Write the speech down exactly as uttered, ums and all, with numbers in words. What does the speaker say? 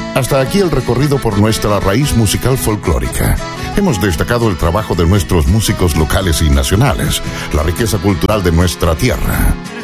Hasta aquí el recorrido por nuestra raíz musical folclórica. Hemos destacado el trabajo de nuestros músicos locales y nacionales, la riqueza cultural de nuestra tierra.